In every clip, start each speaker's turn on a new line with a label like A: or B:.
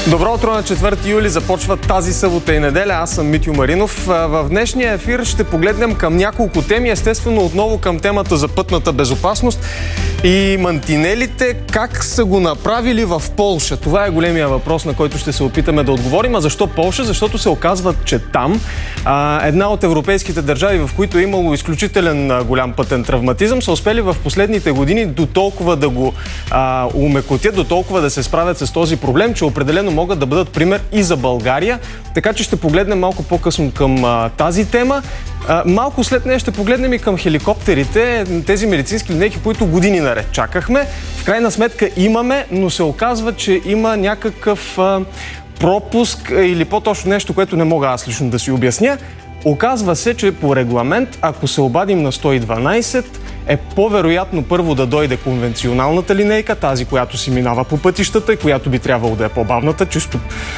A: Добро утро на 4 юли. Започва тази събота и неделя. Аз съм Митю Маринов. В днешния ефир ще погледнем към няколко теми. Естествено, отново към темата за пътната безопасност и мантинелите. Как са го направили в Полша? Това е големия въпрос, на който ще се опитаме да отговорим. А защо Полша? Защото се оказва, че там една от европейските държави, в които е имало изключителен голям пътен травматизъм, са успели в последните години до толкова да го умекотят, до толкова да се справят с този проблем, че определено могат да бъдат пример и за България. Така че ще погледнем малко по-късно към тази тема. Малко след нея ще погледнем и към хеликоптерите, тези медицински линейки, които години наред чакахме. В крайна сметка имаме, но се оказва, че има някакъв пропуск или по-точно нещо, което не мога аз лично да си обясня. Оказва се, че по регламент, ако се обадим на 112, е по-вероятно първо да дойде конвенционалната линейка, тази, която си минава по пътищата и която би трябвало да е по-бавната, чисто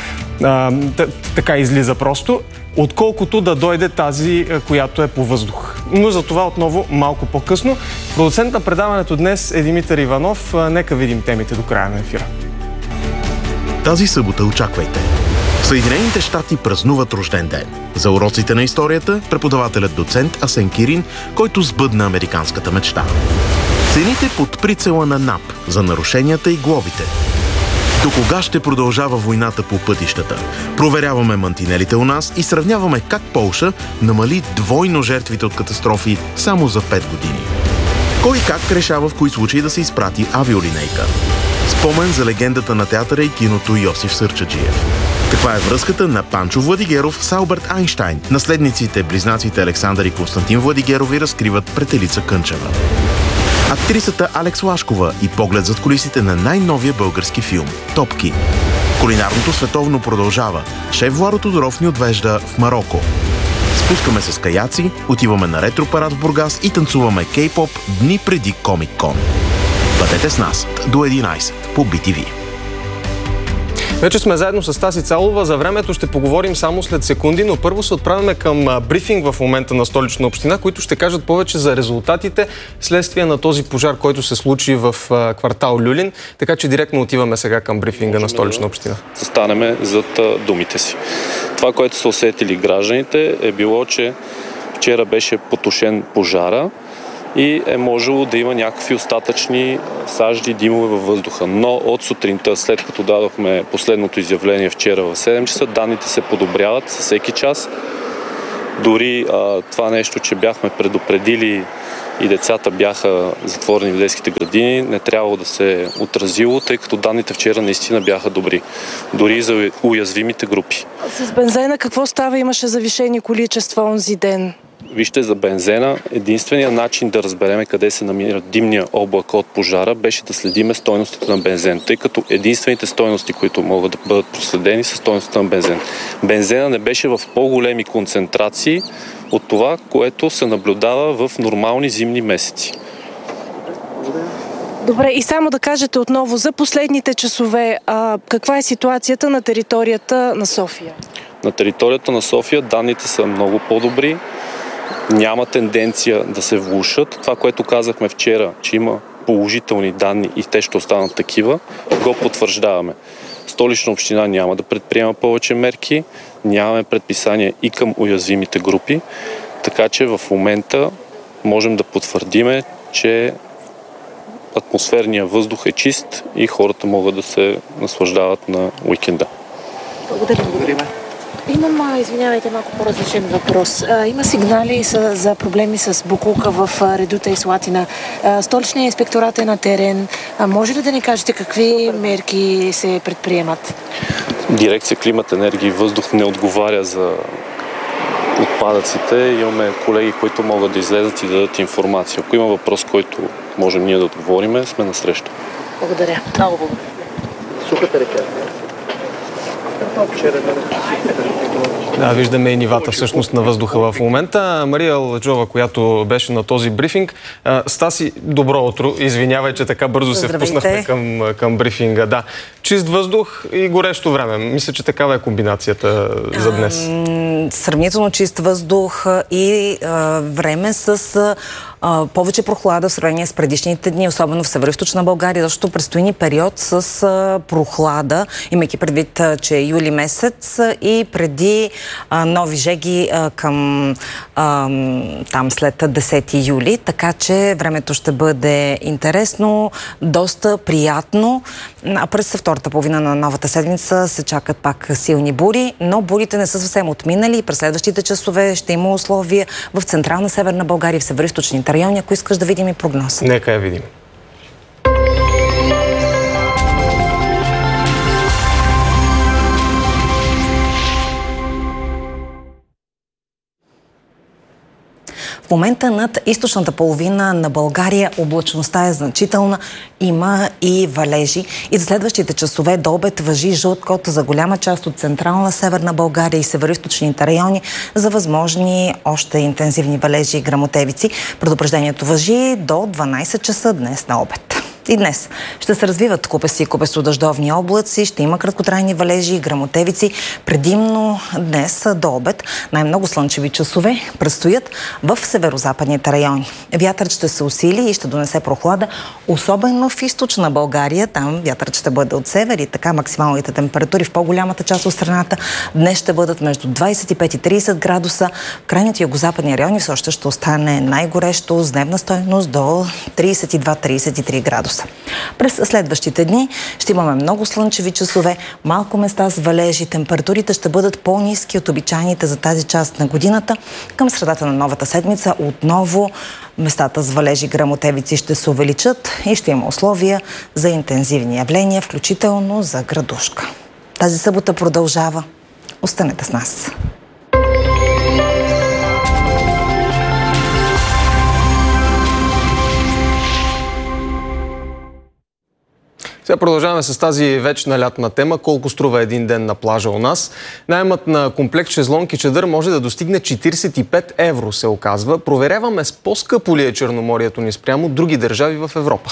A: така излиза просто, отколкото да дойде тази, която е по въздух. Но за това отново малко по-късно. Продуцент на предаването днес е Димитър Иванов. Нека видим темите до края на ефира.
B: Тази събота очаквайте. Съединените щати празнуват рожден ден. За уроците на историята преподавателят доцент Асен Кирин, който сбъдна американската мечта. Цените под прицела на НАП за нарушенията и глобите. До кога ще продължава войната по пътищата? Проверяваме мантинелите у нас и сравняваме как Полша намали двойно жертвите от катастрофи само за 5 години. Кой как решава в кои случаи да се изпрати авиолинейка? Спомен за легендата на театъра и киното Йосиф Сърчаджиев. Каква е връзката на Панчо Владигеров с Алберт Айнщайн? Наследниците, близнаците Александър и Константин Владигерови разкриват пред Елица Кънчева. Актрисата Алекс Лашкова и поглед зад кулисите на най-новия български филм «Топки». Кулинарното световно продължава. Шеф Владо Тодоров ни отвежда в Мароко. Спускаме се с каяци, отиваме на ретропарад в Бургас и танцуваме кей-поп дни преди Комик-кон. Бъдете с нас до 11 по BTV.
A: Вече сме заедно с Таси Цалова. За времето ще поговорим само след секунди, но първо се отправяме към брифинг в момента на Столична община, които ще кажат повече за резултатите следствие на този пожар, който се случи в квартал Люлин. Така че директно отиваме сега към брифинга на Столична община.
C: Застанеме зад думите си. Това, което са усетили гражданите, е било, че вчера беше потушен пожара и е можело да има някакви остатъчни сажди, димове във въздуха. Но от сутринта, след като дадохме последното изявление вчера в 7 часа, данните се подобряват със всеки час. Дори това нещо, че бяхме предупредили и децата бяха затворени в детските градини, не трябвало да се отразило, тъй като данните вчера наистина бяха добри. Дори за уязвимите групи.
D: С бензена какво става? Имаше завишени количества онзи ден.
C: Вижте, за бензена единственият начин да разбереме къде се намира димния облак от пожара беше да следиме стойностите на бензен, тъй като единствените стойности, които могат да бъдат проследени, са стойностите на бензен. Бензена не беше в по-големи концентрации от това, което се наблюдава в нормални зимни месеци.
D: Добре, и само да кажете отново за последните часове, каква е ситуацията на територията на София?
C: На територията на София данните са много по-добри. Няма тенденция да се влушат. Това, което казахме вчера, че има положителни данни и те ще останат такива, го потвърждаваме. Столична община няма да предприема повече мерки, нямаме предписания и към уязвимите групи, така че в момента можем да потвърдиме, че атмосферният въздух е чист и хората могат да се наслаждават на уикенда.
D: Благодаря.
E: Имам, извинявайте, малко по-различен въпрос. Има сигнали за проблеми с боклука в Редута и Слатина. Столичният инспекторат е на терен. Може ли да ни кажете какви мерки се предприемат?
C: Дирекция Климат, енергия и въздух не отговаря за отпадъците. Имаме колеги, които могат да излезат и да дадат информация. Ако има въпрос, който можем ние да отговорим, сме насреща.
E: Благодаря. Много благодаря.
C: Сухата река.
A: Да, виждаме и нивата всъщност на въздуха в момента. Мария Ладжова, която беше на този брифинг. Стаси, добро утро. Извинявай, че така бързо се впуснахме към брифинга. Да. Чист въздух и горещо време. Мисля, че такава е комбинацията за днес.
F: Сравнително чист въздух и време с повече прохлада в сравнение с предишните дни, особено в Североизточна България, защото предстои ни период с прохлада, имайки предвид, че е юли месец и преди нови жеги към там след 10 юли, така че времето ще бъде интересно, доста приятно. А през втората половина на новата седмица се чакат пак силни бури, но бурите не са съвсем отминали и през следващите часове ще има условия в Централна Северна България и в североизточните райони, ако искаш да видим и прогноза.
A: Нека я видим.
F: В момента над източната половина на България облачността е значителна, има и валежи. И за следващите часове до обед важи жълт код за голяма част от Централна Северна България и североизточните райони за възможни още интензивни валежи и гръмотевици. Предупреждението важи до 12 часа днес на обед. И днес ще се развиват купеси и купесодъждовни облаци, ще има краткотрайни валежи и гръмотевици. Предимно днес до обед най-много слънчеви часове предстоят в северозападните райони. Вятърът ще се усили и ще донесе прохлада, особено в източна България. Там вятърът ще бъде от север и така максималните температури в по-голямата част от страната днес ще бъдат между 25 и 30 градуса. В крайните югозападни райони все още ще остане най-горещо с дневна стойност до 32-33 градуса. През следващите дни ще имаме много слънчеви часове, малко места с валежи, температурите ще бъдат по-ниски от обичайните за тази част на годината. Към средата на новата седмица отново местата с валежи, гръмотевици ще се увеличат и ще има условия за интензивни явления, включително за градушка. Тази събота продължава. Останете с нас.
A: Сега продължаваме с тази вечна лятна тема. Колко струва един ден на плажа у нас? Наемът на комплекс шезлонг и чадър може да достигне 45 евро, се оказва. Проверяваме с по-скъпо ли е Черноморието ни спрямо други държави в Европа.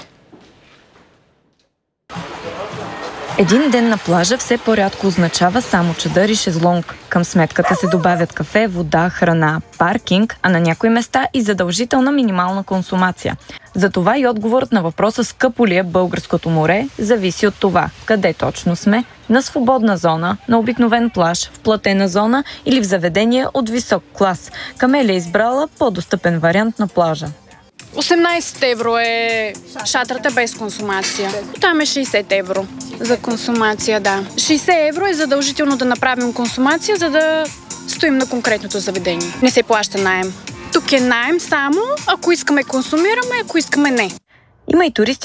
G: Един ден на плажа все по-рядко означава само чадър и шезлонг. Към сметката се добавят кафе, вода, храна, паркинг, а на някои места и задължителна минимална консумация. Затова и отговорът на въпроса скъпо ли е българското море зависи от това, къде точно сме, на свободна зона, на обикновен плаж, в платена зона или в заведение от висок клас. Камелия е избрала по-достъпен вариант на плажа.
H: 18 евро е шатрата без консумация. Там е 60 евро за консумация, да. 60 евро е задължително да направим консумация, за да стоим на конкретното заведение. Не се плаща наем. Тук е наем само, ако искаме консумираме, ако искаме не.
G: Има и туристи,